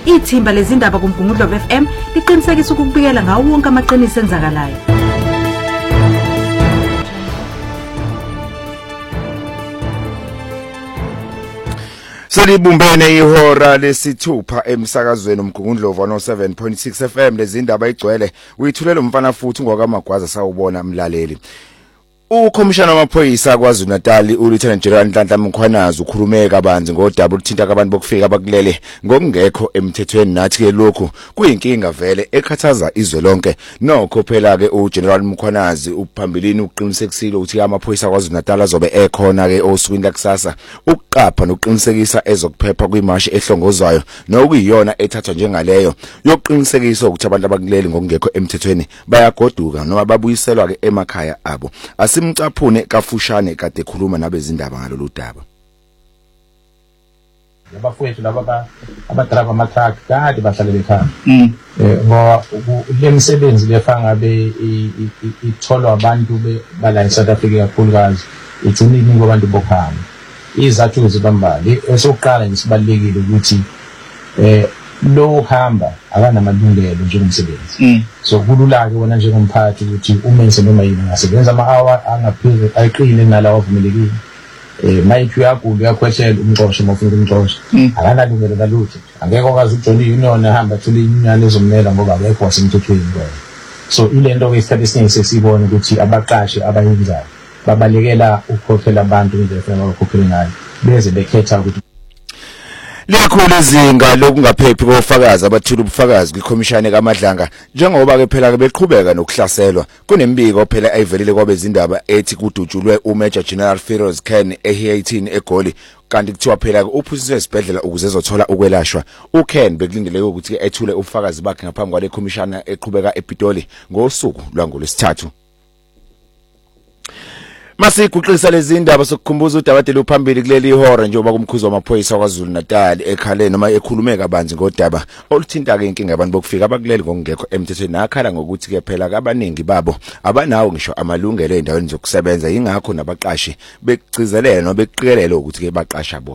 Ithimba lezindaba kuMgungundlovu FM liqinisekisa ukubikela ngawo wonke amaqiniso enzakalayo. Selibumbene ihora lesithupha emsakazweni uMgungundlovu 107.6 FM lezindaba igcwele uyithulela umfana futhi ngokamagwaza sawubona mlaleli. Ukhomishana wamaphoyisa kwaZulu Natal uLieutenant General Nhlanhla Mkhwanazi ukhulume kabanzi ngodaba oluthinta abantu bokufika abakulele ngokungekho emthethweni nathi ke lokhu kuyinkinga vele ekhathaza izwe lonke. Nokho phela ke uGeneral Mkhwanazi uphambilini uqinisekisile ukuthi amaphoyisa kwaZulu Natal azobe ekhona ke osukwini lakusasa ukuqapha nokuqinisekisa ezokuphepha kwimashi ehlongozwayo nokuyiyona ethathwa njengaleyo yokuqinisekisa ukuthi abantu abakulele ngokungekho emthethweni bayagoduka noma babuyiselwa ke emakhaya abo. Simcaphune kafushane kade khuluma nabezindaba ngalolu daba. Labafowethu laba abadrive ama-truck kade bahlale bekhaya. Ngoba le misebenzi lefanga be itholwa abantu bala eSouth Africa kakhulukazi igcina iningi abantu bokhaya. Izathu zibambali esokuqala ngisibalekile ukuthi lo hamba akanamalungelo njengomsebenzi. So kulula ke wona njengomphathi ukuthi umenze noma yini ngasebenza ama-hour angaphezulu ayiqine nalawo avumelekile. Mayiphi yakho uyakhweshela umxoshe mawufuna umxoshe. Akanalungelo lalutho. Angeke okwazi uJohn Union ahamba athule iminyane ezomela ngoba akekho wasemthethweni kwayo. So ilento ke isikhathi esiningi sesibona ukuthi abaqashi abayenzayo babalekela ukukhokhela abantu indlela efana nokukhokhela ngayo beze bekhetha ukuthi likhulu izinga lokungaphephi kofakazi abathula ubufakazi kwikhomishane kaMadlanga njengoba ke phela ke beqhubeka nokuhlaselwa kunembiko phela ayivelile kwabezindaba ethi kudutshulwe uMajor General Feroz Khan eHiyathini eGoli kanti kuthiwa phela ke uphusiswe esibhedlela ukuze ezothola ukwelashwa. uKhan bekulindeleke ukuthi ethule ubufakazi bakhe ngaphambi kwale khomishana eqhubeka ePitoli ngosuku lwangolesithathu. Masiguqisa lezindaba sokukhumbuza uDabatele uphambili kuleli ihora njengoba kumkhuzo wamaphoyisa kwaZulu Natal ekhale noma ekhulume kabanzi ngodaba oluthinta ke inkinga abantu bokufika abakuleli ngokungekho emthethweni nakhala ngokuthi ke phela abaningi babo abanawo ngisho amalungelo endaweni zokusebenza ingakho nabaqashi begcizelela nobeqikelelo ukuthi ke baqasha bona.